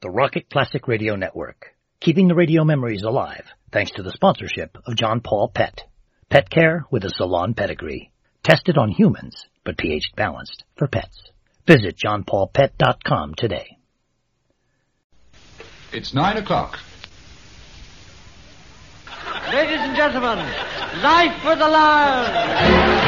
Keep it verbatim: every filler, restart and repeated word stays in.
the Rocket Classic Radio Network, keeping the radio memories alive thanks to the sponsorship of John Paul Pet. Pet care with a salon pedigree. Tested on humans, but pH balanced for pets. Visit john paul pet dot com today. It's nine o'clock. Ladies and gentlemen, life for the lion!